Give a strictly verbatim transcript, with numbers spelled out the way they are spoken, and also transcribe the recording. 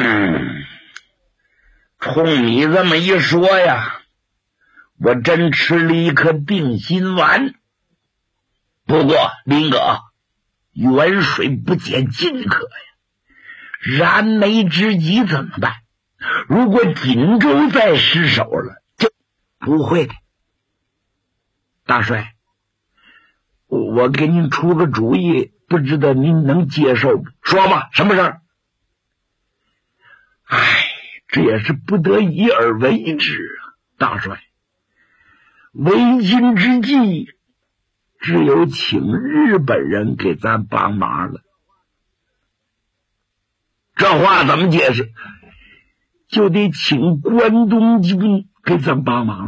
嗯，冲你这么一说呀，我真吃了一颗定心丸。不过林哥，远水不解近渴呀，燃眉之急怎么办？如果锦州再失守了，就不会的。大帅，我给您出个主意，不知道您能接受吗？说吧，什么事儿？唉，这也是不得已而为之啊，大帅。为今之计，只有请日本人给咱帮忙了。这话怎么解释？就得请关东军给咱帮忙。